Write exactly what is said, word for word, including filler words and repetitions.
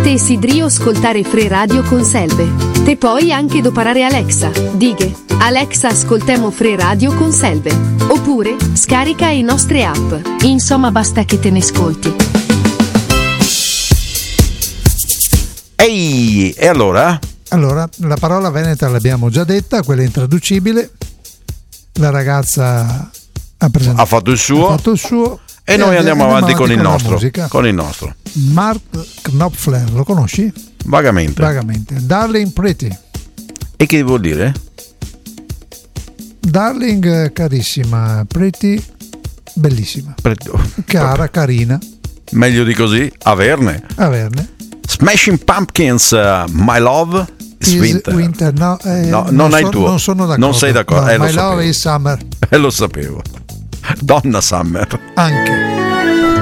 Te sidrio ascoltare Fre Radio con Selve. Te puoi anche doparare Alexa. Dighe, Alexa ascoltemo Fre Radio con Selve. Oppure, scarica i nostre app. Insomma basta che te ne ascolti. Ehi, e allora? Allora, la parola veneta l'abbiamo già detta, quella intraducibile. La ragazza ha, presentato, ha fatto il suo. Ha fatto il suo e, e noi andiamo, andiamo avanti, avanti con, il con nostro. Con il nostro. Mark Knopfler, lo conosci? Vagamente. Vagamente. Darling Pretty. E che vuol dire? Darling, carissima, Pretty, bellissima. Pretty. Cara, carina. Meglio di così, averne. Averne. Smashing Pumpkins, uh, My Love is, is Winter. winter. No, eh, no, non, non hai so, il tuo. Non sono d'accordo. Non sei d'accordo. No, eh, My lo Love is Summer. E eh, lo sapevo. Donna Summer. Anche.